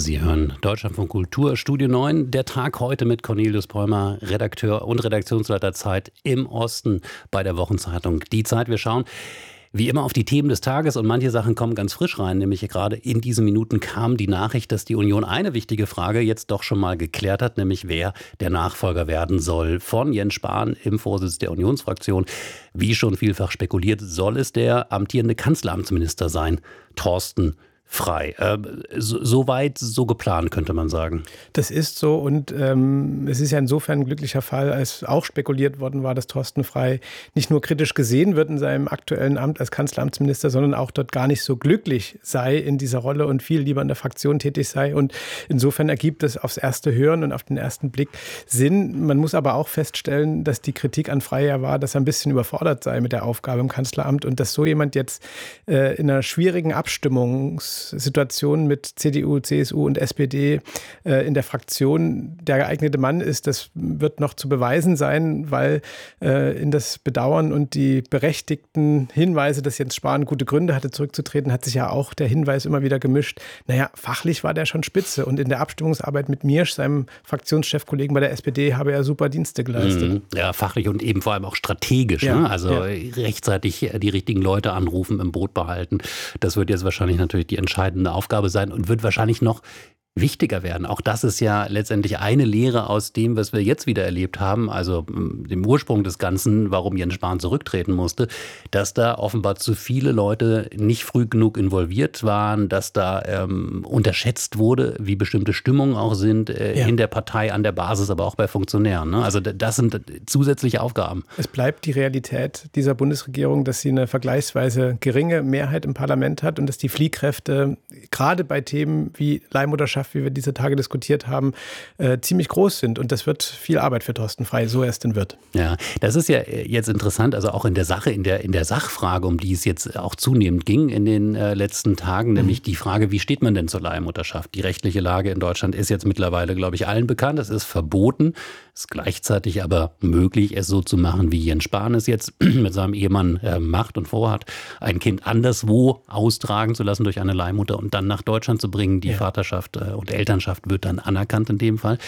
Sie hören Deutschlandfunk Kultur, Studio 9. Der Tag heute mit Cornelius Bräumer, Redakteur und Redaktionsleiter Zeit im Osten bei der Wochenzeitung Die Zeit. Wir schauen wie immer auf die Themen des Tages und manche Sachen kommen ganz frisch rein. Nämlich gerade in diesen Minuten kam die Nachricht, dass die Union eine wichtige Frage jetzt doch schon mal geklärt hat, nämlich wer der Nachfolger werden soll von Jens Spahn im Vorsitz der Unionsfraktion. Wie schon vielfach spekuliert, soll es der amtierende Kanzleramtsminister sein, Thorsten Frei. Soweit so geplant, könnte man sagen. Das ist so und es ist ja insofern ein glücklicher Fall, als auch spekuliert worden war, dass Thorsten Frei nicht nur kritisch gesehen wird in seinem aktuellen Amt als Kanzleramtsminister, sondern auch dort gar nicht so glücklich sei in dieser Rolle und viel lieber in der Fraktion tätig sei. Und insofern ergibt es aufs erste Hören und auf den ersten Blick Sinn. Man muss aber auch feststellen, dass die Kritik an Frei ja war, dass er ein bisschen überfordert sei mit der Aufgabe im Kanzleramt und dass so jemand jetzt in einer schwierigen Abstimmungssituation mit CDU, CSU und SPD in der Fraktion der geeignete Mann ist, das wird noch zu beweisen sein, weil in das Bedauern und die berechtigten Hinweise, dass Jens Spahn gute Gründe hatte, zurückzutreten, hat sich ja auch der Hinweis immer wieder gemischt. Naja, fachlich war der schon spitze und in der Abstimmungsarbeit mit Miersch, seinem Fraktionschefkollegen bei der SPD, habe er super Dienste geleistet. Ja, fachlich und eben vor allem auch strategisch. Ja, ne? Also rechtzeitig die richtigen Leute anrufen, im Boot behalten. Das wird jetzt wahrscheinlich natürlich die entscheidende Aufgabe sein und wird wahrscheinlich noch wichtiger werden. Auch das ist ja letztendlich eine Lehre aus dem, was wir jetzt wieder erlebt haben, also dem Ursprung des Ganzen, warum Jens Spahn zurücktreten musste, dass da offenbar zu viele Leute nicht früh genug involviert waren, dass da unterschätzt wurde, wie bestimmte Stimmungen auch sind in der Partei, an der Basis, aber auch bei Funktionären. Ne? Also das sind zusätzliche Aufgaben. Es bleibt die Realität dieser Bundesregierung, dass sie eine vergleichsweise geringe Mehrheit im Parlament hat und dass die Fliehkräfte gerade bei Themen wie Leihmutterschaft, wie wir diese Tage diskutiert haben, ziemlich groß sind. Und das wird viel Arbeit für Thorsten Frei, so er es denn wird. Ja, das ist ja jetzt interessant, also auch in der Sache, in der Sachfrage, um die es jetzt auch zunehmend ging in den letzten Tagen, nämlich die Frage, wie steht man denn zur Leihmutterschaft? Die rechtliche Lage in Deutschland ist jetzt mittlerweile, glaube ich, allen bekannt. Es ist verboten, es ist gleichzeitig aber möglich, es so zu machen, wie Jens Spahn es jetzt mit seinem Ehemann macht und vorhat, ein Kind anderswo austragen zu lassen durch eine Leihmutter und dann nach Deutschland zu bringen. Die Vaterschaft und Elternschaft wird dann anerkannt in dem Fall.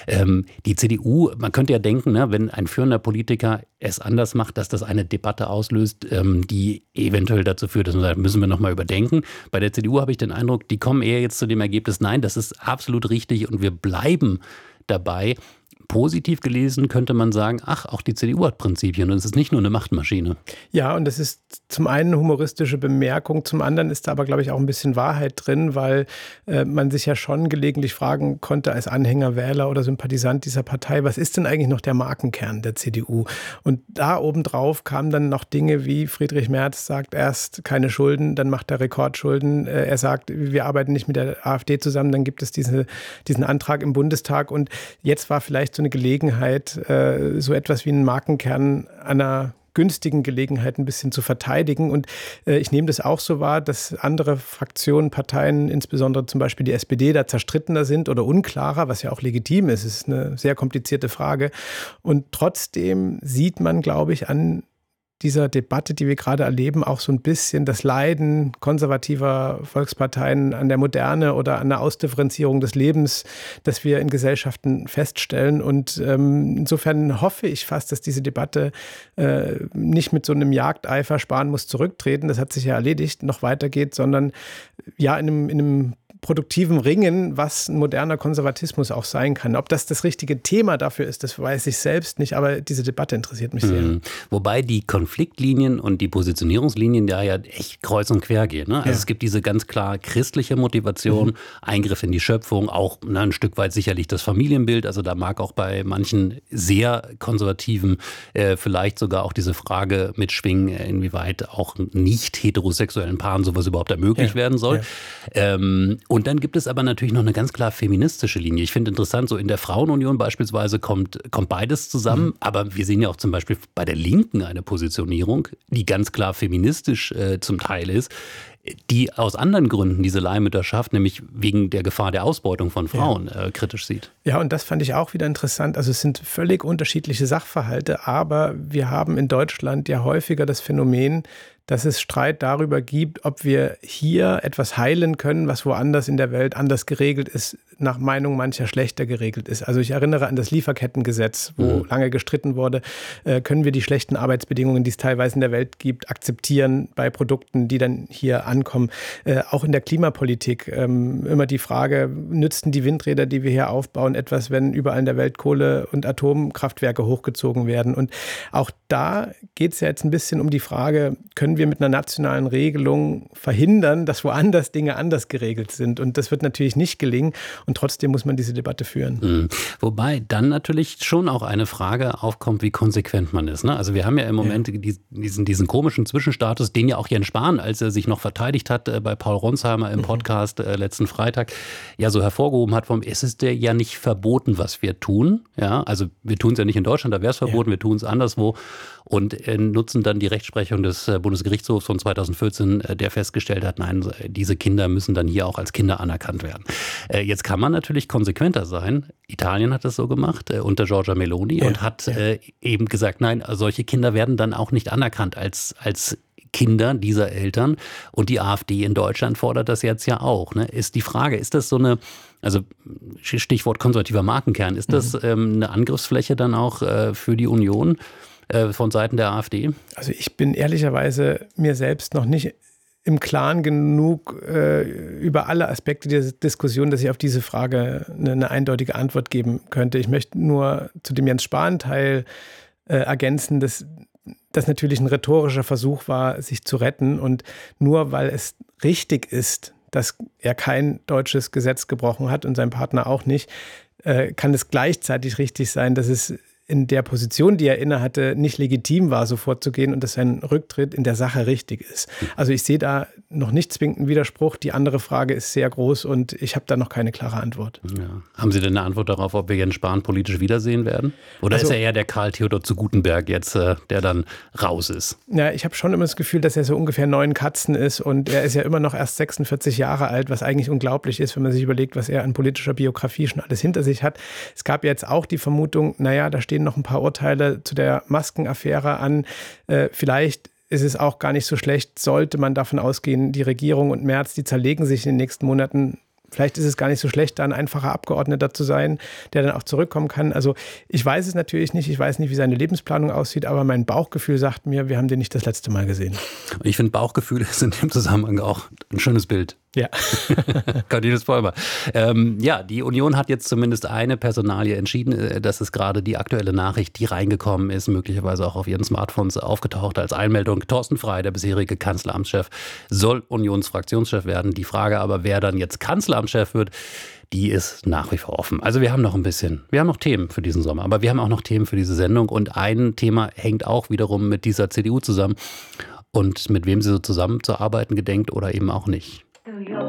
Die CDU, man könnte ja denken, ne, wenn ein führender Politiker es anders macht, dass das eine Debatte auslöst, die eventuell dazu führt, dass man sagt, müssen wir nochmal überdenken. Bei der CDU habe ich den Eindruck, die kommen eher jetzt zu dem Ergebnis, nein, das ist absolut richtig und wir bleiben dabei. Positiv gelesen könnte man sagen, ach, auch die CDU hat Prinzipien und es ist nicht nur eine Machtmaschine. Ja, und das ist zum einen eine humoristische Bemerkung, zum anderen ist da aber, glaube ich, auch ein bisschen Wahrheit drin, weil man sich ja schon gelegentlich fragen konnte als Anhänger, Wähler oder Sympathisant dieser Partei, was ist denn eigentlich noch der Markenkern der CDU? Und da obendrauf kamen dann noch Dinge wie Friedrich Merz sagt erst keine Schulden, dann macht er Rekordschulden. Er sagt, wir arbeiten nicht mit der AfD zusammen, dann gibt es diesen Antrag im Bundestag und jetzt war vielleicht so eine Gelegenheit, so etwas wie einen Markenkern einer günstigen Gelegenheit ein bisschen zu verteidigen. Und ich nehme das auch so wahr, dass andere Fraktionen, Parteien, insbesondere zum Beispiel die SPD, da zerstrittener sind oder unklarer, was ja auch legitim ist. Es ist eine sehr komplizierte Frage. Und trotzdem sieht man, glaube ich, an dieser Debatte, die wir gerade erleben, auch so ein bisschen das Leiden konservativer Volksparteien an der Moderne oder an der Ausdifferenzierung des Lebens, das wir in Gesellschaften feststellen. Und insofern hoffe ich fast, dass diese Debatte nicht mit so einem Jagdeifer, Spahn muss zurücktreten, das hat sich ja erledigt, noch weitergeht, sondern ja in einem produktiven Ringen, was ein moderner Konservatismus auch sein kann. Ob das richtige Thema dafür ist, das weiß ich selbst nicht, aber diese Debatte interessiert mich sehr. Wobei die Konfliktlinien und die Positionierungslinien da ja echt kreuz und quer gehen. Ne? Also es gibt diese ganz klar christliche Motivation, Eingriff in die Schöpfung, auch ein Stück weit sicherlich das Familienbild. Also da mag auch bei manchen sehr konservativen vielleicht sogar auch diese Frage mitschwingen, inwieweit auch nicht heterosexuellen Paaren sowas überhaupt ermöglicht werden soll. Ja. Und dann gibt es aber natürlich noch eine ganz klar feministische Linie. Ich finde interessant, so in der Frauenunion beispielsweise kommt beides zusammen. Aber wir sehen ja auch zum Beispiel bei der Linken eine Positionierung, die ganz klar feministisch zum Teil ist, die aus anderen Gründen diese Leihmütterschaft, nämlich wegen der Gefahr der Ausbeutung von Frauen, kritisch sieht. Ja, und das fand ich auch wieder interessant. Also es sind völlig unterschiedliche Sachverhalte, aber wir haben in Deutschland ja häufiger das Phänomen, dass es Streit darüber gibt, ob wir hier etwas heilen können, was woanders in der Welt anders geregelt ist, nach Meinung mancher schlechter geregelt ist. Also ich erinnere an das Lieferkettengesetz, wo lange gestritten wurde, können wir die schlechten Arbeitsbedingungen, die es teilweise in der Welt gibt, akzeptieren bei Produkten, die dann hier ankommen. Auch in der Klimapolitik immer die Frage, nützen die Windräder, die wir hier aufbauen, etwas, wenn überall in der Welt Kohle- und Atomkraftwerke hochgezogen werden. Und auch da geht es ja jetzt ein bisschen um die Frage, können wir mit einer nationalen Regelung verhindern, dass woanders Dinge anders geregelt sind? Und das wird natürlich nicht gelingen. Und trotzdem muss man diese Debatte führen. Wobei dann natürlich schon auch eine Frage aufkommt, wie konsequent man ist. Ne? Also wir haben ja im Moment diesen komischen Zwischenstatus, den ja auch Jens Spahn, als er sich noch verteidigt hat bei Paul Ronsheimer im Podcast letzten Freitag, ja so hervorgehoben hat, es ist ja nicht verboten, was wir tun. Ja? Also wir tun es ja nicht in Deutschland, da wäre es verboten, wir tun es anderswo. Und nutzen dann die Rechtsprechung des Bundesgerichtshofs von 2014, der festgestellt hat, nein, diese Kinder müssen dann hier auch als Kinder anerkannt werden. Jetzt kann man natürlich konsequenter sein. Italien hat das so gemacht unter Giorgia Meloni und hat eben gesagt, nein, solche Kinder werden dann auch nicht anerkannt als Kinder dieser Eltern. Und die AfD in Deutschland fordert das jetzt ja auch. Ne? Ist die Frage, ist das so eine, also Stichwort konservativer Markenkern, ist das eine Angriffsfläche dann auch für die Union von Seiten der AfD? Also ich bin ehrlicherweise mir selbst noch nicht im Klaren genug über alle Aspekte dieser Diskussion, dass ich auf diese Frage eine eindeutige Antwort geben könnte. Ich möchte nur zu dem Jens Spahn-Teil ergänzen, dass das natürlich ein rhetorischer Versuch war, sich zu retten. Und nur weil es richtig ist, dass er kein deutsches Gesetz gebrochen hat und sein Partner auch nicht, kann es gleichzeitig richtig sein, dass es in der Position, die er innehatte, nicht legitim war, so vorzugehen und dass sein Rücktritt in der Sache richtig ist. Also ich sehe da noch nicht zwingend einen Widerspruch. Die andere Frage ist sehr groß und ich habe da noch keine klare Antwort. Ja. Haben Sie denn eine Antwort darauf, ob wir Jens Spahn politisch wiedersehen werden? Oder ist er eher der Karl Theodor zu Guttenberg jetzt, der dann raus ist? Ja, ich habe schon immer das Gefühl, dass er so ungefähr 9 Katzen ist und er ist ja immer noch erst 46 Jahre alt, was eigentlich unglaublich ist, wenn man sich überlegt, was er an politischer Biografie schon alles hinter sich hat. Es gab jetzt auch die Vermutung, naja, da stehen noch ein paar Urteile zu der Maskenaffäre an. Vielleicht ist es auch gar nicht so schlecht, sollte man davon ausgehen, die Regierung und Merz, die zerlegen sich in den nächsten Monaten. Vielleicht ist es gar nicht so schlecht, da ein einfacher Abgeordneter zu sein, der dann auch zurückkommen kann. Also ich weiß es natürlich nicht, ich weiß nicht, wie seine Lebensplanung aussieht, aber mein Bauchgefühl sagt mir, wir haben den nicht das letzte Mal gesehen. Und ich finde, Bauchgefühle sind im Zusammenhang auch ein schönes Bild. Ja. Cornelis Vollmer. Ja, die Union hat jetzt zumindest eine Personalie entschieden. Das ist gerade die aktuelle Nachricht, die reingekommen ist, möglicherweise auch auf ihren Smartphones aufgetaucht als Einmeldung. Thorsten Frey, der bisherige Kanzleramtschef, soll Unionsfraktionschef werden. Die Frage aber, wer dann jetzt Kanzleramtschef wird, die ist nach wie vor offen. Also wir haben noch Themen für diesen Sommer, aber wir haben auch noch Themen für diese Sendung. Und ein Thema hängt auch wiederum mit dieser CDU zusammen und mit wem sie so zusammenzuarbeiten gedenkt oder eben auch nicht.